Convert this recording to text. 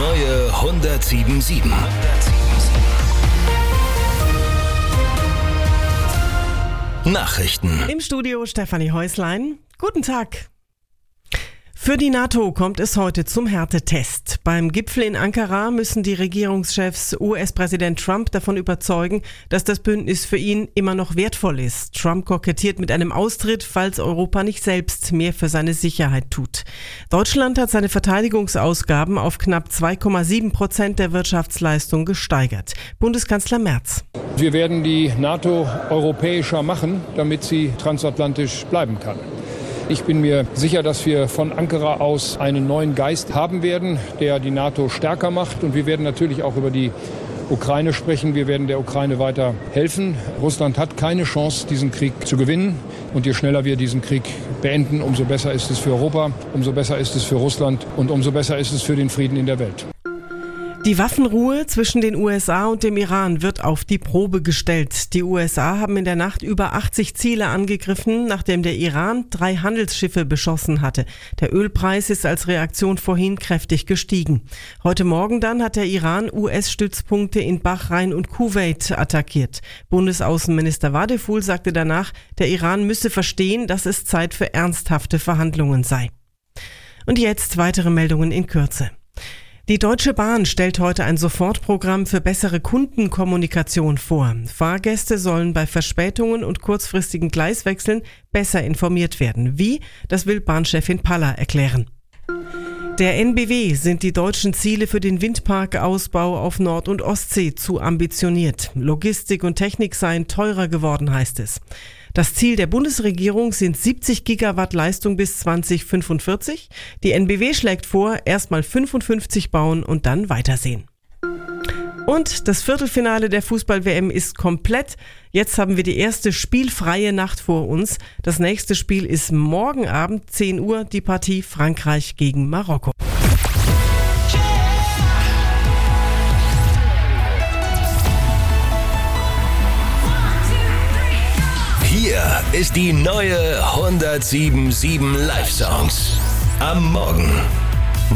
neue 107.7. Nachrichten. Im Studio Stefanie Häuslein. Guten Tag. Für die NATO kommt es heute zum Härtetest. Beim Gipfel in Ankara müssen die Regierungschefs US-Präsident Trump davon überzeugen, dass das Bündnis für ihn immer noch wertvoll ist. Trump kokettiert mit einem Austritt, falls Europa nicht selbst mehr für seine Sicherheit tut. Deutschland hat seine Verteidigungsausgaben auf knapp 2,7% der Wirtschaftsleistung gesteigert. Bundeskanzler Merz. Wir werden die NATO europäischer machen, damit sie transatlantisch bleiben kann. Ich bin mir sicher, dass wir von Ankara aus einen neuen Geist haben werden, der die NATO stärker macht. Und wir werden natürlich auch über die Ukraine sprechen. Wir werden der Ukraine weiter helfen. Russland hat keine Chance, diesen Krieg zu gewinnen. Und je schneller wir diesen Krieg beenden, umso besser ist es für Europa, umso besser ist es für Russland und umso besser ist es für den Frieden in der Welt. Die Waffenruhe zwischen den USA und dem Iran wird auf die Probe gestellt. Die USA haben in der Nacht über 80 Ziele angegriffen, nachdem der Iran 3 Handelsschiffe beschossen hatte. Der Ölpreis ist als Reaktion vorhin kräftig gestiegen. Heute Morgen dann hat der Iran US-Stützpunkte in Bahrain und Kuwait attackiert. Bundesaußenminister Wadeful sagte danach, der Iran müsse verstehen, dass es Zeit für ernsthafte Verhandlungen sei. Und jetzt weitere Meldungen in Kürze. Die Deutsche Bahn stellt heute ein Sofortprogramm für bessere Kundenkommunikation vor. Fahrgäste sollen bei Verspätungen und kurzfristigen Gleiswechseln besser informiert werden. Wie? Das will Bahnchefin Paller erklären. Der NBW sind die deutschen Ziele für den Windparkausbau auf Nord- und Ostsee zu ambitioniert. Logistik und Technik seien teurer geworden, heißt es. Das Ziel der Bundesregierung sind 70 Gigawatt Leistung bis 2045. Die NBW schlägt vor, erstmal 55 bauen und dann weitersehen. Und das Viertelfinale der Fußball-WM ist komplett. Jetzt haben wir die erste spielfreie Nacht vor uns. Das nächste Spiel ist morgen Abend 10 Uhr, die Partie Frankreich gegen Marokko. Hier ist die neue 107.7 Live-Songs. Am Morgen.